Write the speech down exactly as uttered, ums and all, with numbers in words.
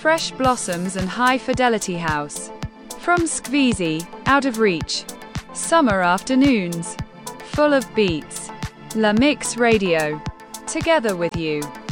fresh blossoms and high-fidelity house. From Skwizy, Out of Reach. Summer afternoons. Full of beats. La Mix Radio. Together with you.